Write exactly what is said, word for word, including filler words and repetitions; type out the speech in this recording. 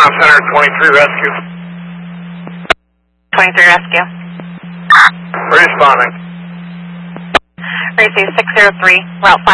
Comm Center, twenty-three Rescue. twenty-three Rescue. Responding. Receive six zero three, route five.